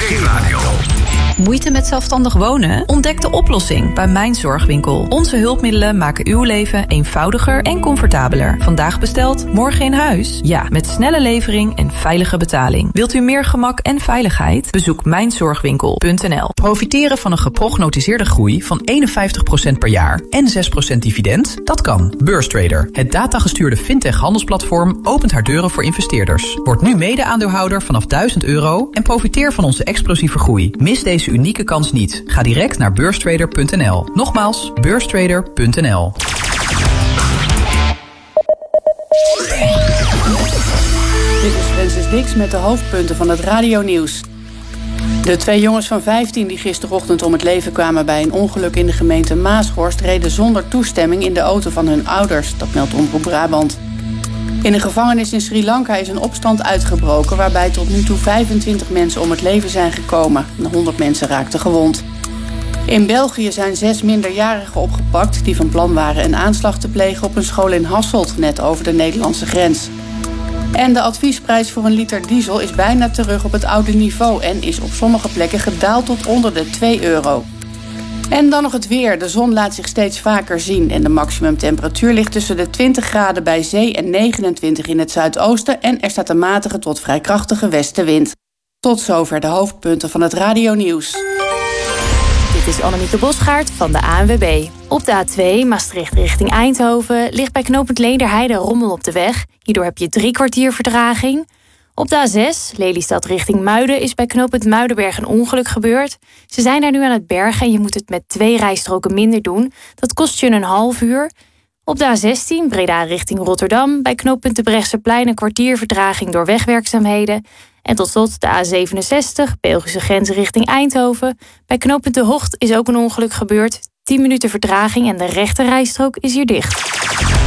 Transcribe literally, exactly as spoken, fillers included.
Weekradio. Moeite met zelfstandig wonen? Ontdek de oplossing bij Mijn Zorgwinkel. Onze hulpmiddelen maken uw leven eenvoudiger en comfortabeler. Vandaag besteld, morgen in huis? Ja, met snelle levering en veilige betaling. Wilt u meer gemak en veiligheid? Bezoek mijn zorgwinkel punt n l. Profiteren van een geprognotiseerde groei van eenenvijftig procent per jaar en zes procent dividend? Dat kan. Beurstrader, het datagestuurde fintech-handelsplatform, opent haar deuren voor investeerders. Word nu mede-aandeelhouder vanaf duizend euro en profiteer van onze explosieve groei. Mis deze unieke kans niet. Ga direct naar beurstrader punt n l. Nogmaals, beurstrader punt n l. Dit is Francis Dix met de hoofdpunten van het radionieuws. De twee jongens van vijftien die gisterochtend om het leven kwamen bij een ongeluk in de gemeente Maashorst reden zonder toestemming in de auto van hun ouders. Dat meldt Omroep Brabant. In een gevangenis in Sri Lanka is een opstand uitgebroken waarbij tot nu toe vijfentwintig mensen om het leven zijn gekomen. honderd mensen raakten gewond. In België zijn zes minderjarigen opgepakt die van plan waren een aanslag te plegen op een school in Hasselt, net over de Nederlandse grens. En de adviesprijs voor een liter diesel is bijna terug op het oude niveau en is op sommige plekken gedaald tot onder de twee euro. En dan nog het weer. De zon laat zich steeds vaker zien en de maximumtemperatuur ligt tussen de twintig graden bij zee en negenentwintig in het zuidoosten en er staat een matige tot vrij krachtige westenwind. Tot zover de hoofdpunten van het radionieuws. Dit is Annemieke Bosgaard van de A N W B. Op de A twee, Maastricht richting Eindhoven, ligt bij knooppunt Leenderheide rommel op de weg. Hierdoor heb je drie kwartier vertraging. Op de A zes, Lelystad richting Muiden, is bij knooppunt Muidenberg een ongeluk gebeurd. Ze zijn daar nu aan het bergen en je moet het met twee rijstroken minder doen. Dat kost je een half uur. Op de A zestien, Breda richting Rotterdam, bij knooppunt de Brechtseplein een kwartier vertraging door wegwerkzaamheden. En tot slot de A zevenenzestig, Belgische grens richting Eindhoven. Bij knooppunt De Hocht is ook een ongeluk gebeurd. tien minuten vertraging en de rechte rijstrook is hier dicht.